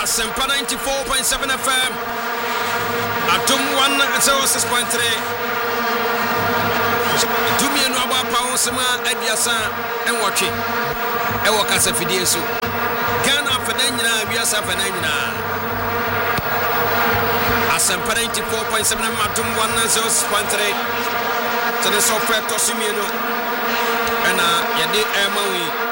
Asempa 94.7 FM. Atom 106.3. Dumi no aba pa onsema abiasa enwotwe. Ewo kasa fidie so. Ghana fadan nyina abiasa fadan nyina. Asempa 94.7 Atom 106.3. So the software tosimieno. Ena yede emawi